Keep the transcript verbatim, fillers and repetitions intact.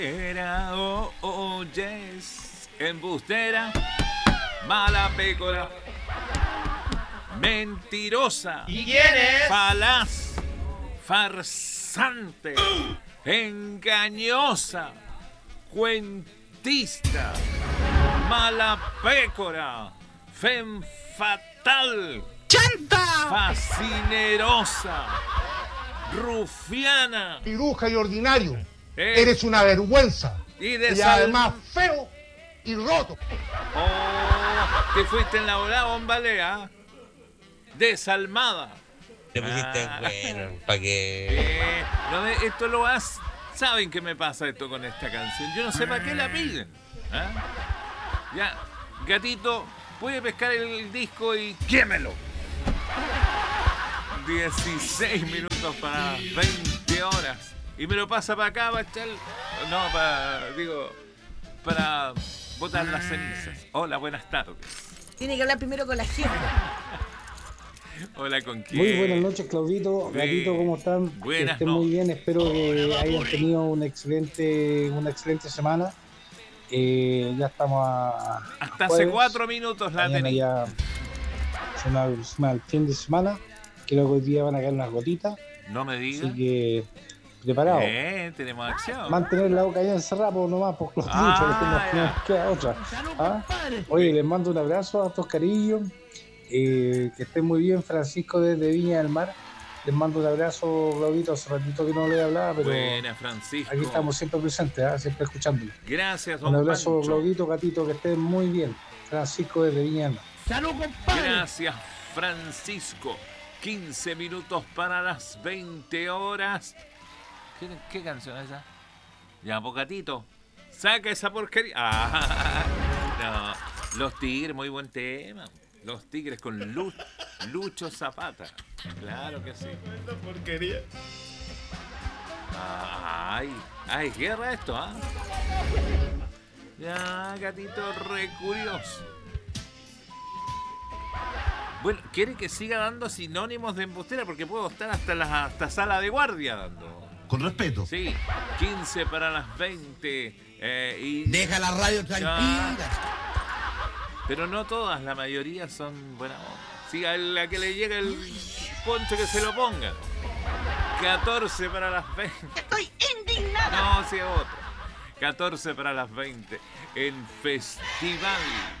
Era, oh, oh, yes, embustera, mala pécora, mentirosa. ¿Y quién es? Falaz, farsante, engañosa, cuentista, mala pécora, fem fatal, ¡chanta! fascinerosa, rufiana. Piruja y ordinario. Eh, Eres una vergüenza. y Y desal- además feo y roto. Oh, te fuiste en la volada, bombalea. Desalmada. Te pusiste Ah. bueno, para que. Eh, no, eh, esto lo has. ¿Saben qué me pasa esto con esta canción? Yo no sé para qué la piden. ¿Ah? Ya, gatito, puede pescar el disco y quémelo. dieciséis minutos para veinte horas. Y me lo pasa para acá, para echar. No, para. Digo. Para botar las cenizas. Hola, buenas tardes. Tiene que hablar primero con la jefa. Hola, ¿con quién? Muy buenas noches, Claudito, Gatito, ¿cómo están? Que Buenas estén noches. muy bien, espero que hayan tenido una excelente, una excelente semana. Eh, ya estamos a, Hasta a hace jueves. cuatro minutos la Mañana tenía. ya se me aproxima el fin de semana. Creo que hoy día van a caer unas gotitas, No me digas. así que preparados. Eh, tenemos acción. Mantener la boca ya encerrada por nomás, por los Ah, dichos, que no- ya. no nos queda otra. ¿Ah? Oye, les mando un abrazo a estos cariños. Eh, que estén muy bien, Francisco desde Viña del Mar. Les mando un abrazo, Claudito. Hace ratito que no le hablaba, pero Buena, Francisco. aquí estamos siempre presentes, ¿ah? Siempre escuchándolo. Gracias, don Un abrazo, Pancho. Claudito, Gatito, que estén muy bien. Francisco desde Viña del Mar. ¡Salud, compadre! Gracias, Francisco. quince minutos para las veinte horas. ¿Qué, qué canción es esa? Ya, Pocatito. Saca esa porquería. Ah, no. Los Tigres, muy buen tema. Los Tigres con Lu- Lucho Zapata. Claro que sí. Esta porquería. Ay, ay, guerra esto, ¿ah? Ya, gatito re curioso. Bueno, quiere que siga dando sinónimos de embustera porque puedo estar hasta la hasta sala de guardia dando. Con respeto. Sí, quince para las veinte. Eh, y Deja la radio Ya. tranquila. Pero no todas, la mayoría son buena onda. Sí, a la que le llega el poncho que se lo ponga. catorce para las veinte. ¡Estoy indignada! No, sí, otro. catorce para las veinte. En Festival